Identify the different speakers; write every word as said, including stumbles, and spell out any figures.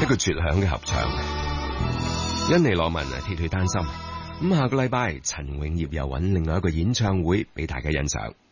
Speaker 1: 一個絕響嘅合唱。甄妮羅文啊，鐵血丹心。咁下個禮拜陳永業又揾另外一個演唱會俾大家欣賞。